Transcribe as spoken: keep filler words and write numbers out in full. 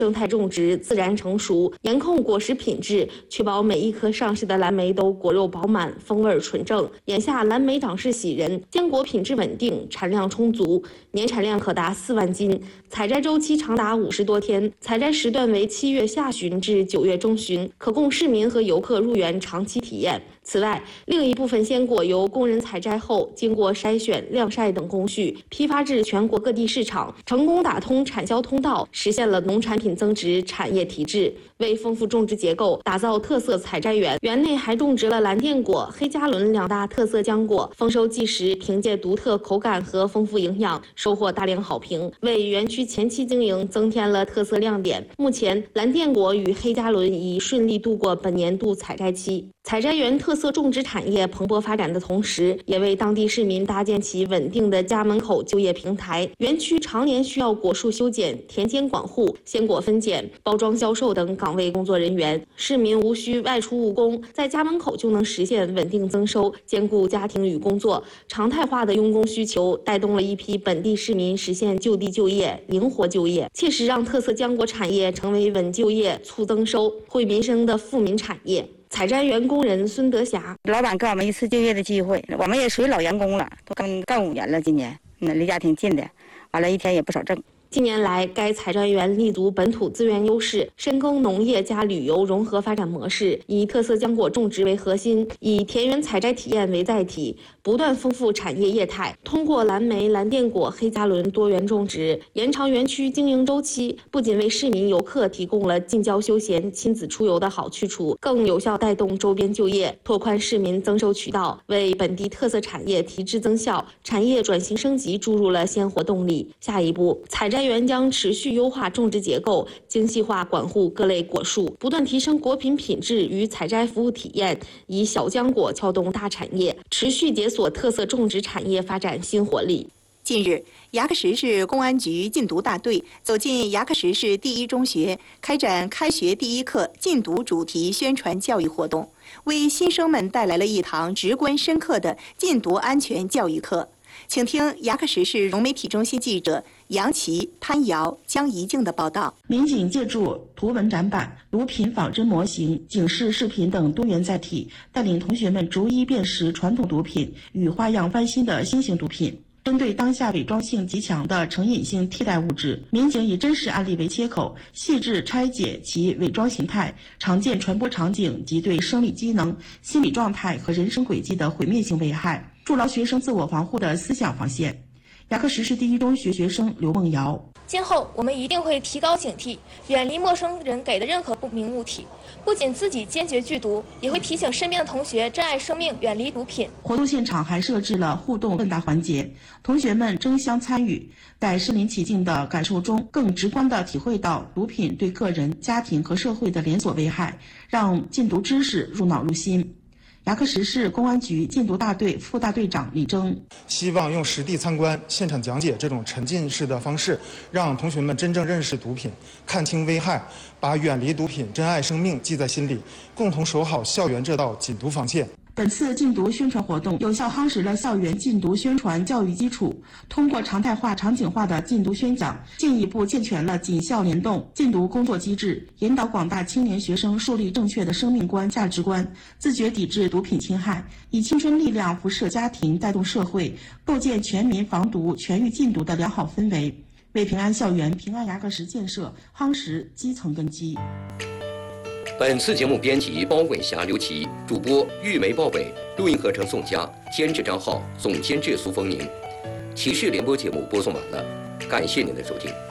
生态种植、自然成熟，严控果实品质，确保每一颗上市的蓝莓都果肉饱满、风味纯正。眼下蓝莓长势喜人，坚果品质稳定，产量充足，年产量可达四万斤，采摘周期长达五十多天，采摘时段为七月下旬至九月中旬，可供市民和游客入园长期体验。此外，另一部分鲜果由工人采摘后，经过筛选、晾晒等工序，批发至全国各地市场，成功打通产销通道，实现了农产品增值、产业提质。为丰富种植结构，打造特色采摘园，园内还种植了蓝靛果、黑加仑两大特色浆果。丰收季时，凭借独特口感和丰富营养，收获大量好评，为园区前期经营增添了特色亮点。目前，蓝靛果与黑加仑已顺利度过本年度采摘期。采摘园特色种植产业蓬勃发展的同时，也为当地市民搭建起稳定的家门口就业平台。园区常年需要果树修剪、田间管护、鲜果分拣、包装销售等岗位工作人员，市民无需外出务工，在家门口就能实现稳定增收，兼顾家庭与工作。常态化的用工需求带动了一批本地市民实现就地就业、灵活就业，切实让特色浆果产业成为稳就业、促增收、惠民生的富民产业。采摘园工人孙德霞， 老板给我们一次就业的机会，我们也属于老员工了，都干干五年了，今年，嗯，离家挺近的，完了一天也不少挣。 近年来，该采摘园立足本土资源优势，深耕农业加旅游融合发展模式，以特色浆果种植为核心，以田园采摘体验为载体，不断丰富产业业态。通过蓝莓、蓝靛果、黑加仑多元种植，延长园区经营周期，不仅为市民游客提供了近郊休闲、亲子出游的好去处，更有效带动周边就业，拓宽市民增收渠道，为本地特色产业提质增效、产业转型升级注入了鲜活动力。下一步，采摘园将持续优化种植结构，精细化管护各类果树，不断提升果品品质与采摘服务体验，以小浆果撬动大产业，持续解锁特色种植产业发展新活力。 近日，牙克石市公安局禁毒大队走进牙克石市第一中学，开展开学第一课禁毒主题宣传教育活动，为新生们带来了一堂直观深刻的禁毒安全教育课。请听牙克石市融媒体中心记者杨琪、潘瑶、江怡静的报道。 民警借助图文展板、毒品仿真模型、警示视频等多元载体，带领同学们逐一辨识传统毒品与花样翻新的新型毒品。针对当下伪装性极强的成瘾性替代物质，民警以真实案例为切口，细致拆解其伪装形态、常见传播场景及对生理机能、心理状态和人生轨迹的毁灭性危害，筑牢学生自我防护的思想防线。牙克石市第一中学学生刘梦瑶， 今后我们一定会提高警惕，远离陌生人给的任何不明物体，不仅自己坚决拒毒，也会提醒身边的同学珍爱生命，远离毒品。 活动现场还设置了互动问答环节，同学们争相参与，在身临其境的感受中，更直观地体会到毒品对个人、家庭和社会的连锁危害，让禁毒知识入脑入心。牙克石市公安局禁毒大队副大队长李征， 希望用实地参观、现场讲解这种沉浸式的方式，让同学们真正认识毒品，看清危害，把远离毒品、珍爱生命记在心里，共同守好校园这道禁毒防线。 本次禁毒宣传活动有效夯实了校园禁毒宣传教育基础，通过常态化、场景化的禁毒宣讲，进一步健全了警校联动禁毒工作机制，引导广大青年学生树立正确的生命观、价值观，自觉抵制毒品侵害，以青春力量辐射家庭，带动社会，构建全民防毒、全域禁毒的良好氛围，为平安校园、平安牙克石建设夯实基层根基。 本次节目编辑包伟霞、刘琦，主播玉梅、鲍伟，录音合成宋佳，监制张浩，总监制苏峰宁。骑士联播节目播送完了，感谢您的收听。